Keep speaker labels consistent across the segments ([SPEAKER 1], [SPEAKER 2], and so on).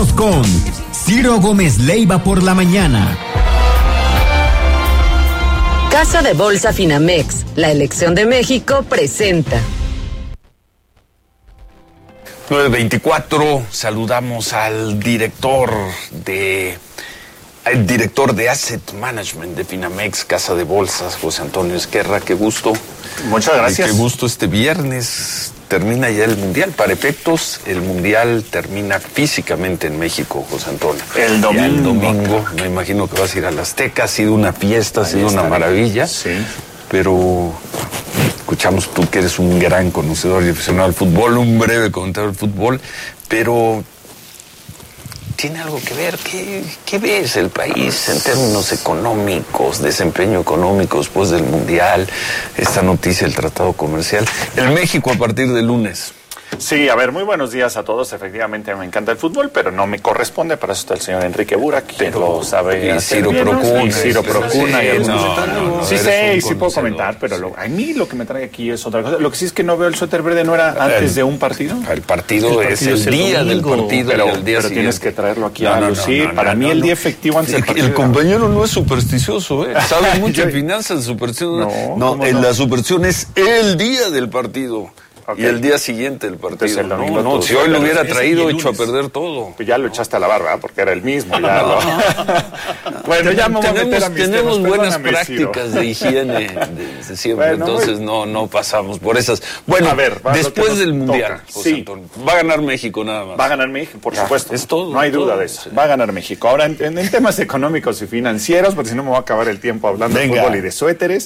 [SPEAKER 1] Regresamos con Ciro Gómez Leiva por la mañana.
[SPEAKER 2] Casa de Bolsa Finamex, la elección de México presenta.
[SPEAKER 3] 9:24, saludamos al director de Asset Management de Finamex, Casa de Bolsas, José Antonio Esquerra. Qué gusto.
[SPEAKER 4] Muchas gracias.
[SPEAKER 3] Qué gusto este viernes. Termina ya el Mundial. Para efectos, el Mundial termina físicamente en México, José Antonio.
[SPEAKER 4] El domingo.
[SPEAKER 3] Me imagino que vas a ir al Azteca. Ha sido una fiesta, ha sido una maravilla.
[SPEAKER 4] Sí.
[SPEAKER 3] Pero escuchamos tú que eres un gran conocedor y aficionado al fútbol, un breve comentario del fútbol, pero ¿tiene algo que ver? ¿Qué ves el país en términos económicos, desempeño económico después del Mundial, esta noticia del Tratado Comercial? El México a partir del lunes.
[SPEAKER 4] Sí, a ver, muy buenos días a todos. Efectivamente me encanta el fútbol, pero no me corresponde. Para eso está el señor Enrique Burak, quien lo sabe.
[SPEAKER 3] Y Ciro Procuna.
[SPEAKER 4] Ciro Procuna. Sí puedo comentar, pero
[SPEAKER 3] sí.
[SPEAKER 4] A mí lo que me trae aquí es otra cosa. Lo que sí es que no veo el suéter verde. ¿No era antes de un partido?
[SPEAKER 3] El partido es el día del partido.
[SPEAKER 4] Pero tienes que traerlo aquí a lucir. Para mí el día efectivo antes del partido.
[SPEAKER 3] El compañero no es supersticioso, ¿eh? Sabe mucho de finanzas, superstición. No, la superstición es el día del partido. Okay. Y el día siguiente del partido.
[SPEAKER 4] El
[SPEAKER 3] si hoy lo hubiera traído, hecho a perder todo.
[SPEAKER 4] Pues ya lo echaste a la barba, porque era el mismo. Bueno, ya
[SPEAKER 3] tenemos buenas prácticas de higiene de siempre, entonces no pasamos por esas. Bueno, a ver, después del Mundial, José Antonio, va a ganar México nada más.
[SPEAKER 4] Va a ganar México, por supuesto.
[SPEAKER 3] Es todo.
[SPEAKER 4] No hay duda de eso. Sí. Va a ganar México. Ahora, en temas económicos y financieros, porque si no me va a acabar el tiempo hablando de fútbol y de suéteres.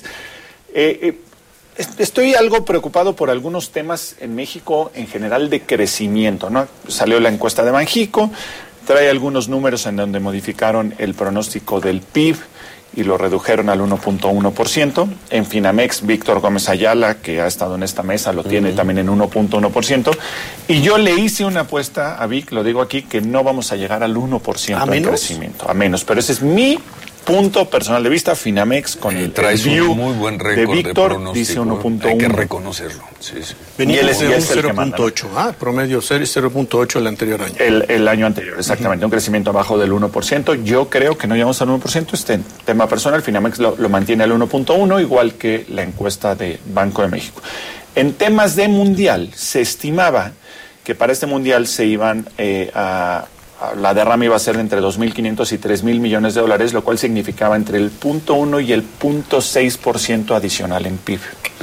[SPEAKER 4] Estoy algo preocupado por algunos temas en México en general de crecimiento, ¿no? Salió la encuesta de Banjico, trae algunos números en donde modificaron el pronóstico del PIB y lo redujeron al 1.1%. En Finamex, Víctor Gómez Ayala, que ha estado en esta mesa, lo tiene también en 1.1%. Y yo le hice una apuesta a Vic, lo digo aquí, que no vamos a llegar al 1% de crecimiento. A menos, pero ese es mi punto personal de vista. Finamex con el view
[SPEAKER 3] un muy buen récord
[SPEAKER 4] de Víctor
[SPEAKER 3] de
[SPEAKER 4] dice 1.1.
[SPEAKER 3] Hay que reconocerlo. Sí.
[SPEAKER 5] Venía
[SPEAKER 4] de
[SPEAKER 5] 0.8, promedio 0.8 el anterior año.
[SPEAKER 4] El año anterior, exactamente, un crecimiento abajo del 1%. Yo creo que no llegamos al 1%, este tema personal, Finamex lo mantiene al 1.1, igual que la encuesta de Banco de México. En temas de mundial, se estimaba que para este mundial se iban la derrama iba a ser de entre 2.500 y 3.000 millones de dólares, lo cual significaba entre el 0.1 y el 0.6% adicional en PIB.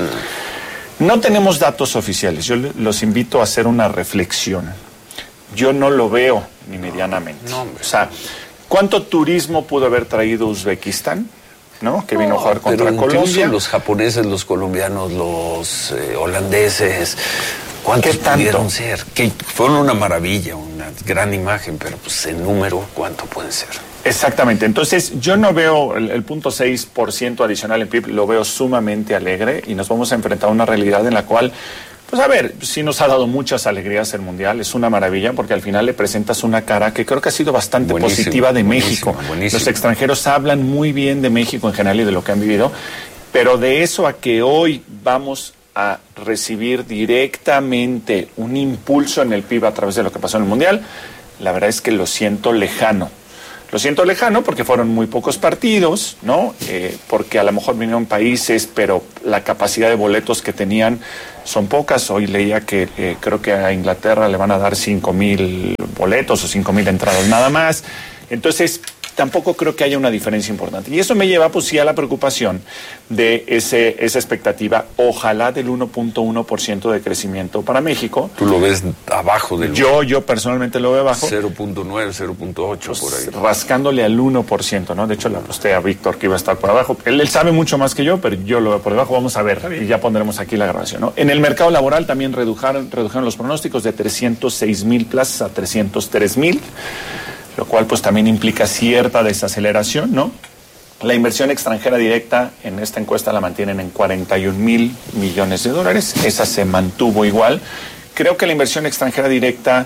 [SPEAKER 4] No tenemos datos oficiales. Yo los invito a hacer una reflexión. Yo no lo veo ni medianamente. O sea, ¿cuánto turismo pudo haber traído Uzbekistán? ¿No? Que vino a jugar contra Colombia.
[SPEAKER 3] Los japoneses, los colombianos, los holandeses. ¿Cuántos pudieron ser? Que fueron una maravilla, una gran imagen, pero pues en número, ¿cuánto pueden ser?
[SPEAKER 4] Exactamente. Entonces, yo no veo el 0.6% adicional en PIB, lo veo sumamente alegre y nos vamos a enfrentar a una realidad en la cual, pues a ver, sí nos ha dado muchas alegrías el Mundial, es una maravilla porque al final le presentas una cara que creo que ha sido bastante positiva de México. Los extranjeros hablan muy bien de México en general y de lo que han vivido, pero de eso a que hoy vamos a recibir directamente un impulso en el PIB a través de lo que pasó en el Mundial, la verdad es que lo siento lejano. Lo siento lejano porque fueron muy pocos partidos, ¿no? Porque a lo mejor vinieron países, pero la capacidad de boletos que tenían son pocas. Hoy leía que creo que a Inglaterra le van a dar 5,000 boletos o 5,000 entradas nada más. Entonces, tampoco creo que haya una diferencia importante. Y eso me lleva, pues sí, a la preocupación de esa expectativa, ojalá del 1.1% de crecimiento para México.
[SPEAKER 3] ¿Tú lo ves abajo del...?
[SPEAKER 4] Yo personalmente lo veo abajo.
[SPEAKER 3] 0.9, 0.8
[SPEAKER 4] pues,
[SPEAKER 3] por ahí.
[SPEAKER 4] Rascándole al 1%, ¿no? De hecho, le aposté a Víctor que iba a estar por abajo. Él sabe mucho más que yo, pero yo lo veo por debajo. Vamos a ver, y ya pondremos aquí la grabación, ¿no? En el mercado laboral también redujeron los pronósticos de 306,000 plazas a 303,000. Lo cual pues también implica cierta desaceleración, ¿no? La inversión extranjera directa en esta encuesta la mantienen en 41,000 millones de dólares, esa se mantuvo igual. Creo que la inversión extranjera directa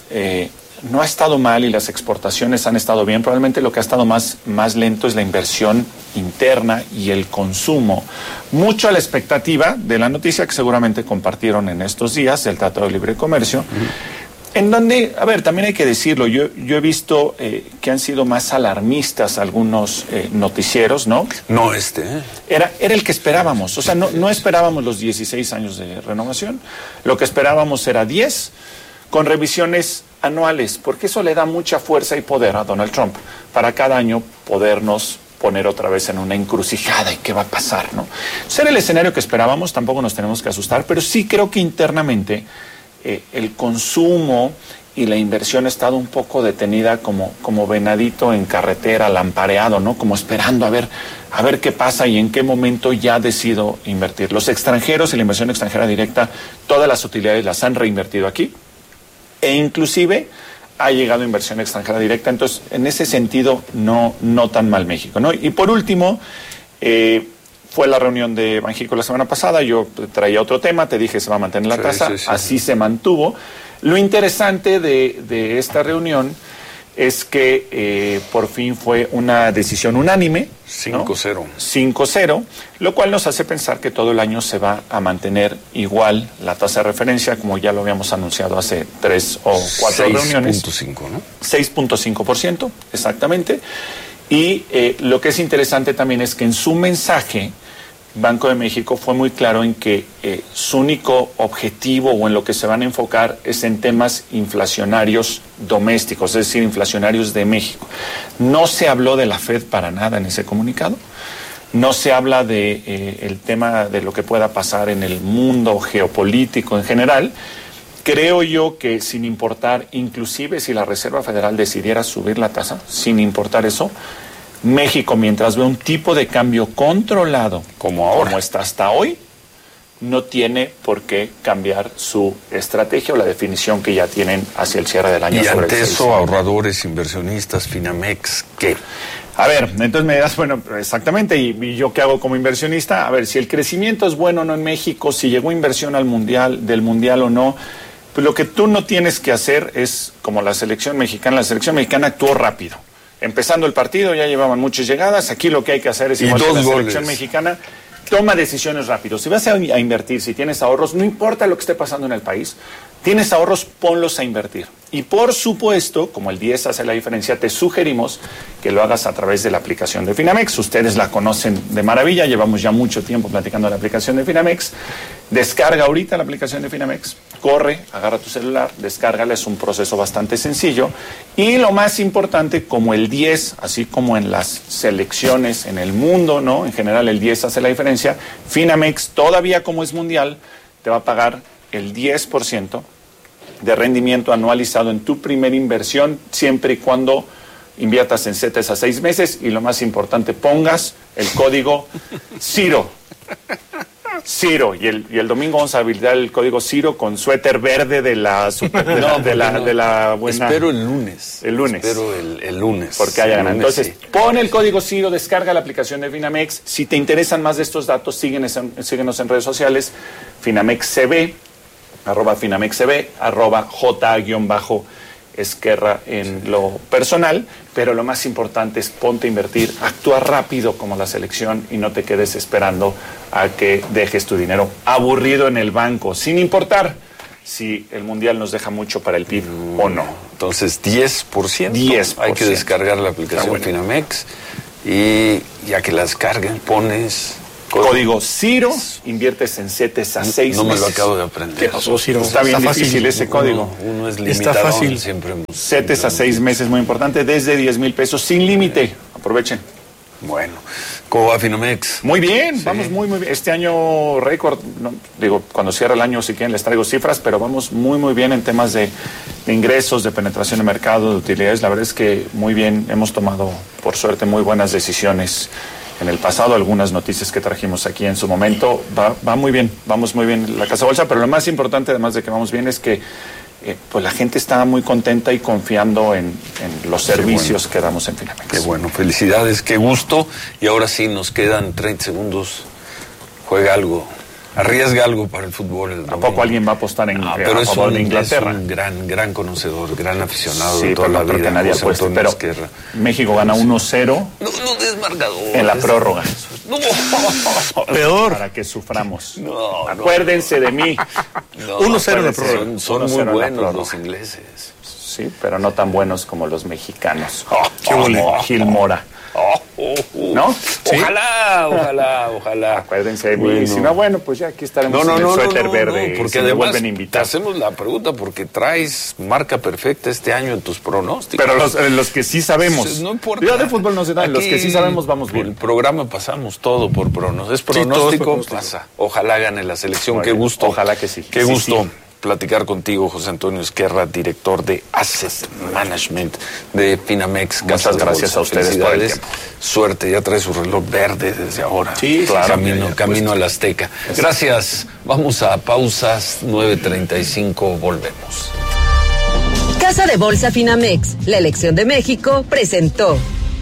[SPEAKER 4] no ha estado mal y las exportaciones han estado bien. Probablemente lo que ha estado más lento es la inversión interna y el consumo. Mucho a la expectativa de la noticia que seguramente compartieron en estos días del Tratado de Libre Comercio. En donde, a ver, también hay que decirlo, yo he visto que han sido más alarmistas algunos noticieros, ¿no?
[SPEAKER 3] No
[SPEAKER 4] Era el que esperábamos, o sea, no esperábamos los 16 años de renovación, lo que esperábamos era 10 con revisiones anuales, porque eso le da mucha fuerza y poder a Donald Trump para cada año podernos poner otra vez en una encrucijada y qué va a pasar, ¿no? Ser el escenario que esperábamos, tampoco nos tenemos que asustar, pero sí creo que internamente el consumo y la inversión ha estado un poco detenida como venadito en carretera, lampareado, ¿no? Como esperando a ver qué pasa y en qué momento ya decido invertir. Los extranjeros y la inversión extranjera directa, todas las utilidades las han reinvertido aquí e inclusive ha llegado inversión extranjera directa. Entonces, en ese sentido, no tan mal México, ¿no? Y por último, fue la reunión de Banxico la semana pasada, yo traía otro tema, te dije se va a mantener la tasa, así se mantuvo. Lo interesante de esta reunión es que por fin fue una decisión unánime,
[SPEAKER 3] 5-0.
[SPEAKER 4] ¿no? 5-0, lo cual nos hace pensar que todo el año se va a mantener igual la tasa de referencia, como ya lo habíamos anunciado hace 3 o 4 reuniones.
[SPEAKER 3] 6.5, ¿no?
[SPEAKER 4] 6.5%, exactamente. Y lo que es interesante también es que en su mensaje, Banco de México fue muy claro en que su único objetivo o en lo que se van a enfocar es en temas inflacionarios domésticos, es decir, inflacionarios de México. No se habló de la Fed para nada en ese comunicado, no se habla de el tema de lo que pueda pasar en el mundo geopolítico en general. Creo yo que sin importar, inclusive si la Reserva Federal decidiera subir la tasa, sin importar eso, México, mientras ve un tipo de cambio controlado como ahora, como está hasta hoy, no tiene por qué cambiar su estrategia o la definición que ya tienen hacia el cierre del año.
[SPEAKER 3] Y ante eso, ahorradores, inversionistas, Finamex, ¿qué?
[SPEAKER 4] A ver, entonces me das, bueno, exactamente, y yo qué hago como inversionista, a ver, si el crecimiento es bueno o no en México, si llegó inversión al mundial, del mundial o no, pues lo que tú no tienes que hacer es, como la selección mexicana actuó rápido. Empezando el partido, ya llevaban muchas llegadas. Aquí lo que hay que hacer es igual que la selección mexicana, toma decisiones rápido. Si vas a invertir, si tienes ahorros, no importa lo que esté pasando en el país, tienes ahorros, ponlos a invertir. Y por supuesto, como el 10 hace la diferencia, te sugerimos que lo hagas a través de la aplicación de Finamex. Ustedes la conocen de maravilla, llevamos ya mucho tiempo platicando de la aplicación de Finamex. Descarga ahorita la aplicación de Finamex, corre, agarra tu celular, descárgala, es un proceso bastante sencillo. Y lo más importante, como el 10, así como en las selecciones en el mundo, ¿no? En general el 10 hace la diferencia, Finamex, todavía como es mundial, te va a pagar el 10% de rendimiento anualizado en tu primera inversión, siempre y cuando inviertas en CETES a 6 meses y lo más importante, pongas el código CIRO. Ciro, y el domingo vamos a habilitar el código Ciro con suéter verde de la buena.
[SPEAKER 3] Espero el lunes.
[SPEAKER 4] El lunes.
[SPEAKER 3] Espero el lunes.
[SPEAKER 4] Porque haya ganado. Entonces, pon el código Ciro, descarga la aplicación de Finamex. Si te interesan más de estos datos, síguenos en redes sociales. FinamexCB, @FinamexCB, @J_Esquerra en lo personal, pero lo más importante es ponte a invertir, actúa rápido como la selección y no te quedes esperando a que dejes tu dinero aburrido en el banco, sin importar si el mundial nos deja mucho para el PIB o no.
[SPEAKER 3] Entonces, 10%.
[SPEAKER 4] 10%.
[SPEAKER 3] Hay que descargar la aplicación Finamex y ya que la descarguen, pones
[SPEAKER 4] código Ciro, inviertes en CETES a 6 meses.
[SPEAKER 3] No me lo acabo de aprender.
[SPEAKER 4] ¿Qué pasó, Ciro? Está bien difícil ese código.
[SPEAKER 3] Uno es limitado.
[SPEAKER 5] Está fácil.
[SPEAKER 4] CETES a 6 meses, muy importante, desde 10,000 pesos, sin límite. Aprovechen.
[SPEAKER 3] Bueno, ¿cómo va Finamex?
[SPEAKER 4] Muy bien, vamos muy bien. Este año récord, cuando cierra el año, si quieren les traigo cifras, pero vamos muy bien en temas de ingresos, de penetración de mercado, de utilidades. La verdad es que muy bien, hemos tomado, por suerte, muy buenas decisiones en el pasado, algunas noticias que trajimos aquí en su momento. Va muy bien, vamos muy bien en la Casa Bolsa, pero lo más importante, además de que vamos bien, es que pues la gente está muy contenta y confiando en los servicios que damos en Finamex.
[SPEAKER 3] Qué bueno, felicidades, qué gusto. Y ahora sí, nos quedan 30 segundos. Juega algo, arriesga algo para el fútbol.
[SPEAKER 4] Tampoco alguien va a apostar en
[SPEAKER 3] pero
[SPEAKER 4] a favor de Inglaterra.
[SPEAKER 3] Es un gran conocedor, gran aficionado
[SPEAKER 4] sí,
[SPEAKER 3] de toda la
[SPEAKER 4] creo
[SPEAKER 3] vida.
[SPEAKER 4] que nadie apuesta, pero México gana 1-0
[SPEAKER 3] no desmarcador.
[SPEAKER 4] en la prórroga.
[SPEAKER 5] Peor.
[SPEAKER 4] Para que suframos. Acuérdense de mí.
[SPEAKER 5] 1-0 en el programa.
[SPEAKER 3] Son muy buenos los ingleses.
[SPEAKER 4] Sí, pero no tan buenos como los mexicanos.
[SPEAKER 5] Como
[SPEAKER 4] Gil Mora. ¿No?
[SPEAKER 5] ¿Sí?
[SPEAKER 3] Ojalá.
[SPEAKER 4] Acuérdense de mí. Y si no, bueno, pues ya aquí estaremos en el suéter verde.
[SPEAKER 3] Porque
[SPEAKER 4] si me
[SPEAKER 3] además
[SPEAKER 4] vuelven a invitar.
[SPEAKER 3] te hacemos la pregunta porque traes marca perfecta este año en tus pronósticos.
[SPEAKER 4] Pero los que sí sabemos.
[SPEAKER 3] No importa.
[SPEAKER 4] Ya de fútbol no se dan. Los
[SPEAKER 3] Aquí,
[SPEAKER 4] que sí sabemos vamos bien.
[SPEAKER 3] El programa pasamos todo por pronóstico. Es pronóstico, pasa. Ojalá gane la selección. Qué gusto.
[SPEAKER 4] Ojalá que sí.
[SPEAKER 3] Qué gusto platicar contigo, José Antonio Esquerra, director de Asset Management de Finamex.
[SPEAKER 4] Muchas gracias a ustedes por el tiempo.
[SPEAKER 3] Suerte, ya trae su reloj verde desde ahora.
[SPEAKER 5] Sí,
[SPEAKER 3] claro, camino al Azteca. Gracias. Vamos a pausas, 9:35, volvemos.
[SPEAKER 2] Casa de Bolsa Finamex, la elección de México, presentó.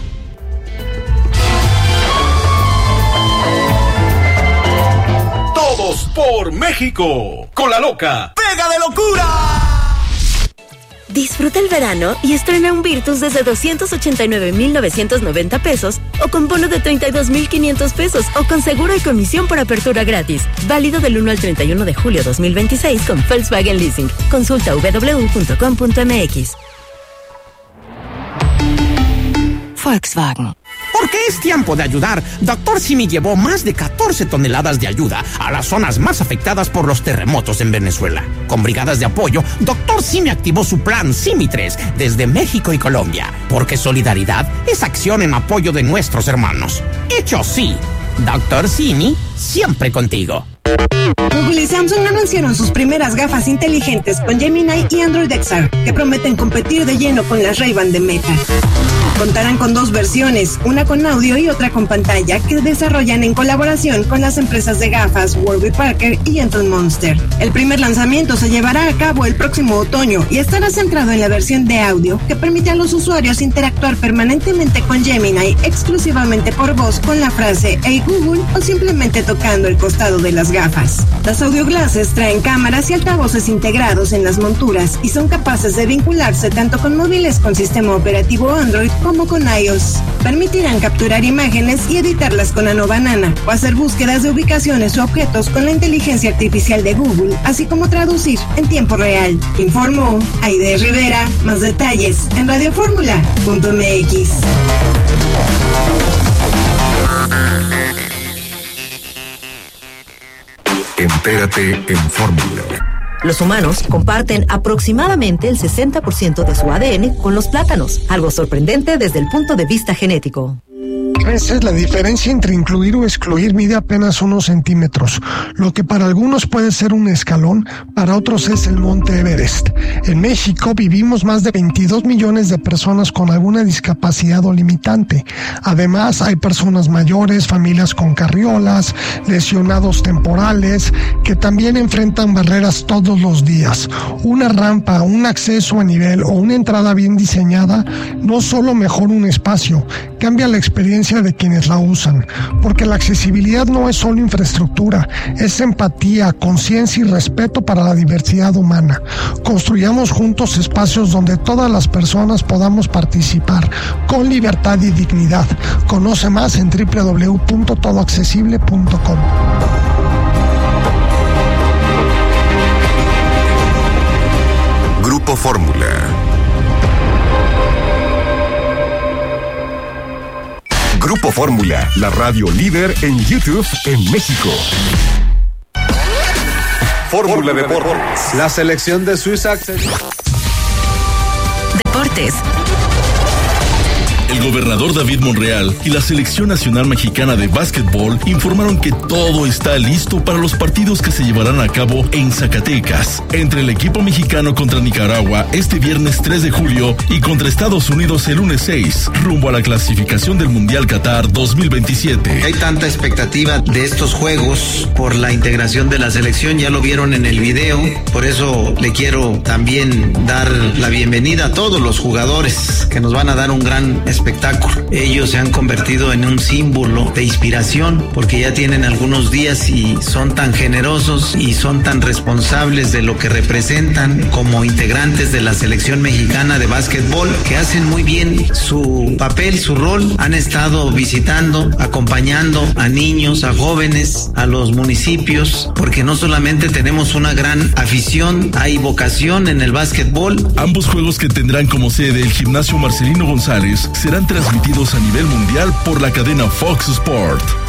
[SPEAKER 1] Todos por México. Con la loca. ¡Pega de locura!
[SPEAKER 6] Disfruta el verano y estrena un Virtus desde 289,990 pesos o con bono de 32,500 pesos o con seguro y comisión por apertura gratis. Válido del 1 al 31 de julio 2026 con Volkswagen Leasing. Consulta www.com.mx. Volkswagen.
[SPEAKER 7] Porque es tiempo de ayudar, Dr. Simi llevó más de 14 toneladas de ayuda a las zonas más afectadas por los terremotos en Venezuela. Con brigadas de apoyo, Dr. Simi activó su plan Simi 3 desde México y Colombia. Porque solidaridad es acción en apoyo de nuestros hermanos. Hecho sí, Dr. Simi, siempre contigo.
[SPEAKER 8] Google y Samsung anunciaron sus primeras gafas inteligentes con Gemini y Android XR, que prometen competir de lleno con las Ray-Ban de Meta. Contarán con 2 versiones, una con audio y otra con pantalla, que desarrollan en colaboración con las empresas de gafas Warby Parker y Anton Monster. El primer lanzamiento se llevará a cabo el próximo otoño y estará centrado en la versión de audio, que permite a los usuarios interactuar permanentemente con Gemini exclusivamente por voz con la frase "Hey Google" o simplemente tocando el costado de las gafas. Las audio glasses traen cámaras y altavoces integrados en las monturas y son capaces de vincularse tanto con móviles con sistema operativo Android como con iOS. Permitirán capturar imágenes y editarlas con Nano Banana o hacer búsquedas de ubicaciones o objetos con la inteligencia artificial de Google, así como traducir en tiempo real. Informó Aide Rivera. Más detalles en radioformula.mx.
[SPEAKER 1] Entérate en Fórmula.
[SPEAKER 6] Los humanos comparten aproximadamente el 60% de su ADN con los plátanos, algo sorprendente desde el punto de vista genético.
[SPEAKER 9] A veces la diferencia entre incluir o excluir mide apenas unos centímetros. Lo que para algunos puede ser un escalón, para otros es el Monte Everest. En México vivimos más de 22 millones de personas con alguna discapacidad o limitante. Además, hay personas mayores, familias con carriolas, lesionados temporales, que también enfrentan barreras todos los días. Una rampa, un acceso a nivel o una entrada bien diseñada no solo mejora un espacio, cambia la experiencia de quienes la usan, porque la accesibilidad no es solo infraestructura, es empatía, conciencia y respeto para la diversidad humana. Construyamos juntos espacios donde todas las personas podamos participar con libertad y dignidad. Conoce más en www.todoaccesible.com.
[SPEAKER 1] Grupo Fórmula. Grupo Fórmula, la radio líder en YouTube en México. Fórmula Deportes.
[SPEAKER 10] La selección de Suiza.
[SPEAKER 6] Deportes.
[SPEAKER 11] El gobernador David Monreal y la Selección Nacional Mexicana de Básquetbol informaron que todo está listo para los partidos que se llevarán a cabo en Zacatecas, entre el equipo mexicano contra Nicaragua este viernes 3 de julio y contra Estados Unidos el lunes 6, rumbo a la clasificación del Mundial Qatar 2027.
[SPEAKER 12] Hay tanta expectativa de estos juegos por la integración de la selección, ya lo vieron en el video, por eso le quiero también dar la bienvenida a todos los jugadores que nos van a dar un gran espectáculo espectáculo. Ellos se han convertido en un símbolo de inspiración porque ya tienen algunos días y son tan generosos y son tan responsables de lo que representan como integrantes de la selección mexicana de básquetbol, que hacen muy bien su papel, su rol. Han estado visitando, acompañando a niños, a jóvenes, a los municipios, porque no solamente tenemos una gran afición, hay vocación en el básquetbol.
[SPEAKER 11] Ambos juegos, que tendrán como sede el gimnasio Marcelino González, serán transmitidos a nivel mundial por la cadena Fox Sport.